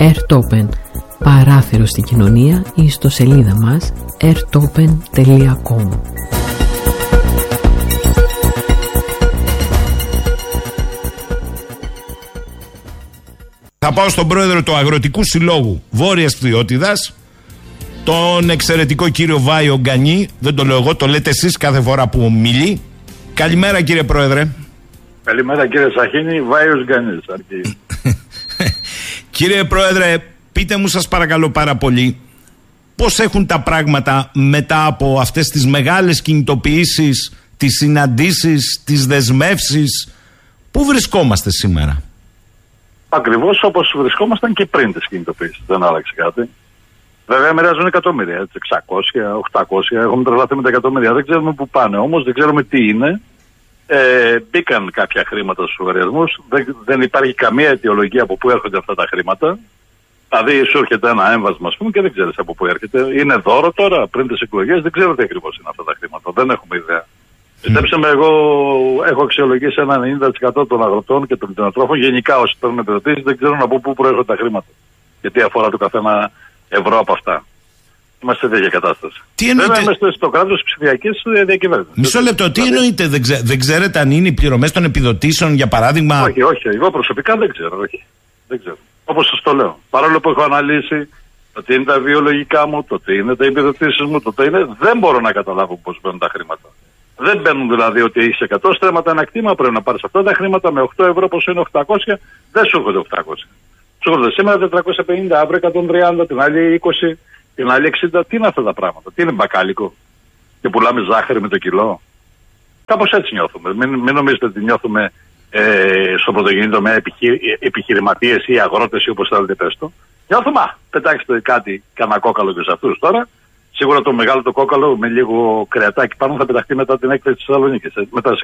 Airtopen, παράθυρο στην κοινωνία, ή στο σελίδα μας airtopen.com. Θα πάω στον πρόεδρο του Αγροτικού Συλλόγου Βόρειας Φθιώτιδας, τον εξαιρετικό κύριο Βάιο Γκανή. Δεν το λέω εγώ, το λέτε εσείς κάθε φορά που μιλεί. Καλημέρα κύριε πρόεδρε. Καλημέρα κύριε Σαχίνη, Βάιος Γκανής. Κύριε πρόεδρε, πείτε μου σας παρακαλώ πάρα πολύ, πώς έχουν τα πράγματα μετά από αυτές τις μεγάλες κινητοποιήσεις, τις συναντήσεις, τις δεσμεύσεις? Πού βρισκόμαστε σήμερα? Ακριβώς όπως βρισκόμασταν και πριν τις κινητοποιήσεις, δεν άλλαξε κάτι. Βέβαια μοιράζουν εκατομμύρια, έτσι, 600, 800, έχουμε τρελαθεί με τα εκατομμύρια, δεν ξέρουμε πού πάνε όμως, δεν ξέρουμε τι είναι. Μπήκαν κάποια χρήματα στους λογαριασμούς, δεν υπάρχει καμία αιτιολογία από πού έρχονται αυτά τα χρήματα. Δηλαδή σου έρχεται ένα έμβασμα, ας πούμε, και δεν ξέρεις από πού έρχεται. Είναι δώρο τώρα πριν τις εκλογές, δεν ξέρω τι ακριβώς είναι αυτά τα χρήματα, δεν έχουμε ιδέα. Πιστέψτε με, εγώ έχω αξιολογήσει ένα 90% των αγροτών και των κτηνοτρόφων. Γενικά, όσοι παίρνουν επιδοτήσεις δεν ξέρουν από πού προέρχονται τα χρήματα. Γιατί αφορά το καθένα ευρώ από αυτά. Είμαστε σε τέτοια κατάσταση. Τι εννοείται? Βέβαια, είμαστε στο κράτος της ψηφιακής διακυβέρνησης. Μισό λεπτό, τι εννοείται? Δεν ξέρετε αν είναι οι πληρωμές των επιδοτήσεων, για παράδειγμα? Όχι, εγώ προσωπικά δεν ξέρω. Όχι. Δεν ξέρω. Όπως σας το λέω. Παρόλο που έχω αναλύσει το τι είναι τα βιολογικά μου, το τι είναι τα επιδοτήσεις μου, το τι είναι, δεν μπορώ να καταλάβω πώς μπαίνουν τα χρήματα. Δεν μπαίνουν δηλαδή ότι έχεις 100 στρέμματα ένα κτήμα, πρέπει να πάρεις αυτά τα χρήματα με 8 ευρώ, πόσο είναι 800, δεν σου έρχονται 800. Σου έρχονται σήμερα 450, αύριο 130, την άλλη 20, την άλλη 60. Τι είναι αυτά τα πράγματα? Τι είναι μπακάλικο? Και πουλάμε ζάχαρη με το κιλό? Κάπως έτσι νιώθουμε. Μην νομίζετε ότι νιώθουμε στο πρωτογενή τομέα επιχειρηματίες ή αγρότες ή όπως θέλετε πες το. Νιώθουμε, πετάξτε κάτι, κανένα κόκαλο και σε αυτούς τώρα. Σίγουρα το μεγάλο το κόκαλο με λίγο κρεατάκι πάνω θα πεταχτεί μετά την έκθεση της Θεσσαλονίκης. Μετά,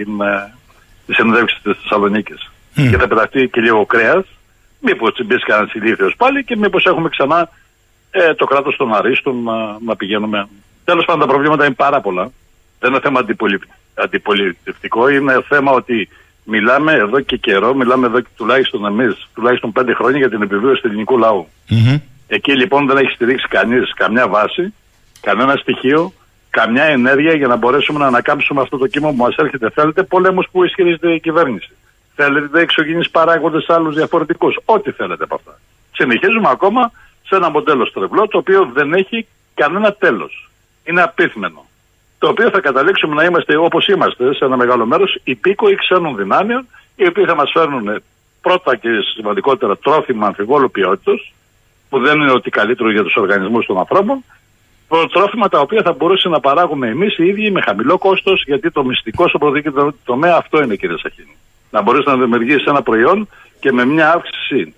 τη συνέντευξη της Θεσσαλονίκης. Και θα πεταχτεί και λίγο κρέας. Μήπως μπει κανένας ηλίθιος πάλι και μήπως έχουμε ξανά το κράτος των αρίστων να πηγαίνουμε. Τέλος πάντων, τα προβλήματα είναι πάρα πολλά. Δεν είναι θέμα αντιπολιτευτικό. Είναι θέμα ότι μιλάμε εδώ και καιρό, μιλάμε εδώ και τουλάχιστον εμείς, τουλάχιστον 5 χρόνια για την επιβίωση του ελληνικού λαού. Εκεί λοιπόν δεν έχει στηρίξει κανείς καμιά βάση, κανένα στοιχείο, καμιά ενέργεια για να μπορέσουμε να ανακάμψουμε αυτό το κύμα που μας έρχεται. Θέλετε πολέμους που ισχυρίζεται η κυβέρνηση. Θέλετε εξωγενείς παράγοντες άλλους διαφορετικούς. Ό,τι θέλετε από αυτά. Συνεχίζουμε ακόμα σε ένα μοντέλο στρεβλό το οποίο δεν έχει κανένα τέλος. Είναι απίθμενο. Το οποίο θα καταλήξουμε να είμαστε όπως είμαστε σε ένα μεγάλο μέρος υπήκοοι ξένων δυνάμεων, οι οποίοι θα μας φέρνουν πρώτα και σημαντικότερα τρόφιμα αμφιβόλου ποιότητας, που δεν είναι ότι καλύτερο για τους οργανισμούς των ανθρώπων, τρόφιμα τα οποία θα μπορούσαμε να παράγουμε εμείς οι ίδιοι με χαμηλό κόστος, γιατί το μυστικό στο πρωτοδικητικό τομέα αυτό είναι, κύριε Σαχίνη. Να μπορείς να δημιουργήσεις ένα προϊόν και με μια αύξηση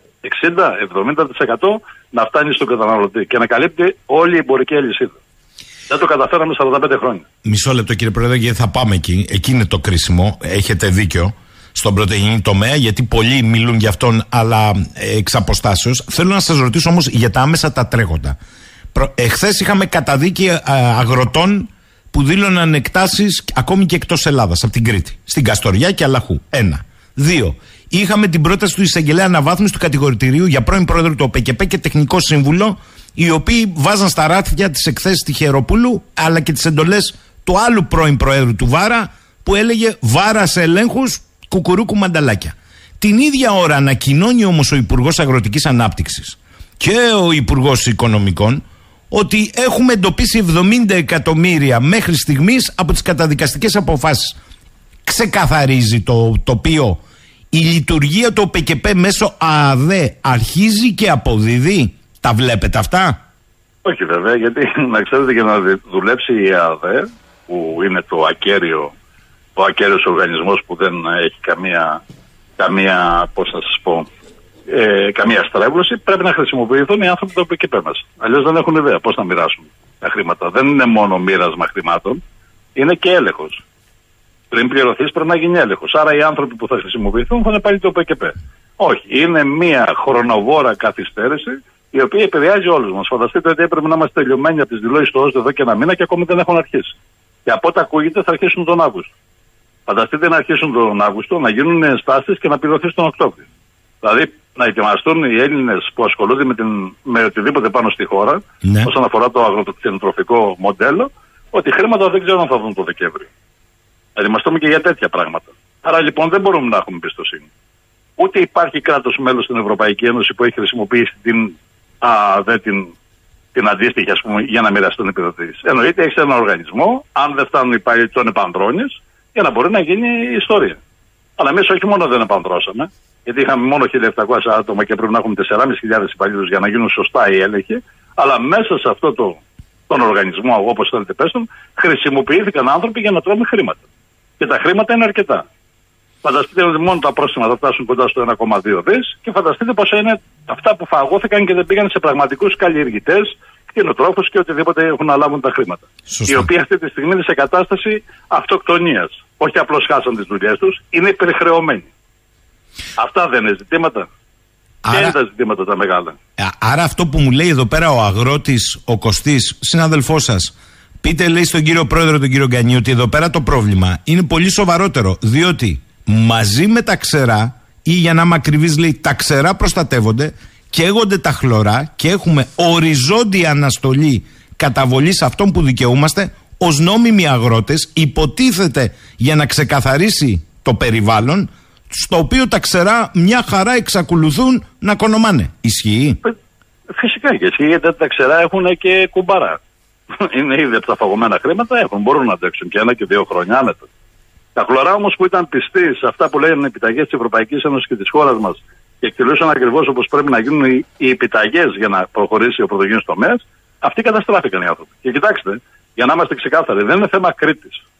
60-70% να φτάνει στον καταναλωτή και να καλύπτει όλη η εμπορική αλυσίδα. Δεν το καταφέραμε 45 χρόνια. Μισό λεπτό κύριε Πρόεδρε, γιατί θα πάμε εκεί. Εκεί είναι το κρίσιμο. Έχετε δίκιο. Στον πρωτογενή τομέα, γιατί πολλοί μιλούν για αυτόν, αλλά εξ αποστάσεως. Θέλω να σας ρωτήσω όμως για τα άμεσα τα τρέχοντα. Εχθές είχαμε καταδίκη αγροτών που δήλωναν εκτάσεις ακόμη και εκτός Ελλάδας, από την Κρήτη, στην Καστοριά και Αλαχού. 1. 2. Είχαμε την πρόταση του εισαγγελέα αναβάθμισης του κατηγορητηρίου για πρώην πρόεδρο του ΟΠΕΚΕΠΕ και τεχνικό σύμβουλο, οι οποίοι βάζαν στα ράφια τις εκθέσεις Τυχεροπούλου, αλλά και τις εντολές του άλλου πρώην προέδρου του Βάρα, που έλεγε Βάρα σε ελέγχους, κουκουρούκου μανταλάκια. Την ίδια ώρα ανακοινώνει όμως ο Υπουργός Αγροτικής Ανάπτυξης και ο Υπουργός Οικονομικών ότι έχουμε εντοπίσει 70 εκατομμύρια μέχρι στιγμής από τις καταδικαστικές αποφάσεις. Ξεκαθαρίζει το τοπίο. Η λειτουργία του ΟΠΕΚΕΠΕ μέσω ΑΑΔΕ αρχίζει και αποδίδει. Τα βλέπετε αυτά? Όχι βέβαια, γιατί να ξέρετε, για να δουλέψει η ΑΑΔΕ, που είναι το ακέραιος οργανισμός που δεν έχει καμία πώς να σας πω, καμία στρέβλωση, πρέπει να χρησιμοποιηθούν οι άνθρωποι του ΟΠΕΚΕΠΕ μας. Αλλιώς δεν έχουν ιδέα πώς να μοιράσουν τα χρήματα. Δεν είναι μόνο μοίρασμα χρημάτων, είναι και έλεγχος. Πριν πληρωθείς πρέπει να γίνει έλεγχος. Άρα οι άνθρωποι που θα χρησιμοποιηθούν θα είναι πάλι το ΟΠΕΚΕΠΕ. Όχι, είναι μια χρονοβόρα καθυστέρηση η οποία επηρεάζει όλους μας. Φανταστείτε ότι έπρεπε να είμαστε τελειωμένοι από τις δηλώσεις του ΩΣΔ εδώ και ένα μήνα και ακόμη δεν έχουν αρχίσει. Και από ό,τι ακούγεται θα αρχίσουν τον Αύγουστο. Φανταστείτε να αρχίσουν τον Αύγουστο, να γίνουν ενστάσεις και να πληρωθεί τον Οκτώβριο. Δηλαδή να ετοιμαστούν οι Έλληνες που ασχολούνται με οτιδήποτε πάνω στη χώρα, ναι, όσον αφορά το αγροτοκτηνοτροφικό μοντέλο, ότι χρήματα δεν ξέρω αν θα δουν το Δεκέμβριο. Να ετοιμαστούμε και για τέτοια πράγματα. Άρα λοιπόν δεν μπορούμε να έχουμε εμπιστοσύνη. Ούτε υπάρχει κράτος μέλος στην Ευρωπαϊκή Ένωση που έχει χρησιμοποιήσει την αντίστοιχη, ας πούμε, για να μοιραστούν επιδοτήσεις. Εννοείται έχεις ένα οργανισμό, αν δεν φτάνουν οι υπάλληλοι, τον επανδρώνεις για να μπορεί να γίνει η ιστορία. Αλλά εμείς όχι μόνο δεν επανδρώσαμε, γιατί είχαμε μόνο 1.700 άτομα και πρέπει να έχουμε 4.500 υπαλλήλους για να γίνουν σωστά οι έλεγχοι, αλλά μέσα σε αυτό τον οργανισμό, όπως θέλετε πες τον, χρησιμοποιήθηκαν άνθρωποι για να τρώνε χρήματα. Και τα χρήματα είναι αρκετά. Φανταστείτε ότι μόνο τα πρόστιμα θα φτάσουν κοντά στο 1,2 δις και φανταστείτε πόσα είναι αυτά που φαγώθηκαν και δεν πήγαν σε πραγματικούς καλλιεργητές, κτηνοτρόφους και οτιδήποτε έχουν να λάβουν τα χρήματα. Σωστά. Οι οποίοι αυτή τη στιγμή είναι σε κατάσταση αυτοκτονίας. Όχι απλώς χάσαν τις δουλειές τους, είναι υπερχρεωμένοι. Αυτά δεν είναι ζητήματα. Άρα, και είναι τα ζητήματα τα μεγάλα. Άρα αυτό που μου λέει εδώ πέρα ο αγρότης, ο Κωστής, συνάδελφός σας, πείτε, λέει, στον κύριο πρόεδρο, τον κύριο Γκανή, ότι εδώ πέρα το πρόβλημα είναι πολύ σοβαρότερο. Διότι μαζί με τα ξερά, ή για να είμαι ακριβής, λέει, τα ξερά προστατεύονται, καίγονται τα χλωρά και έχουμε οριζόντια αναστολή καταβολής αυτών που δικαιούμαστε ως νόμιμοι αγρότες, υποτίθεται για να ξεκαθαρίσει το περιβάλλον, στο οποίο τα ξερά μια χαρά εξακολουθούν να κονομάνε. Ισχύει? Φυσικά και ισχύει, γιατί τα ξερά έχουν και κουμπάρα. Είναι ήδη από τα φαγωμένα χρήματα, μπορούν να αντέξουν και 1 και 2 χρόνια άνετα. Τα χλωρά όμως που ήταν πιστοί σε αυτά που λένε επιταγές της Ευρωπαϊκής Ένωσης και της χώρας μας και εκτελούσαν ακριβώς όπως πρέπει να γίνουν οι επιταγές για να προχωρήσει ο πρωτογενής τομέας, αυτοί καταστράφηκαν οι άνθρωποι. Και κοιτάξτε, για να είμαστε ξεκάθαροι, δεν είναι θέμα Κρήτης.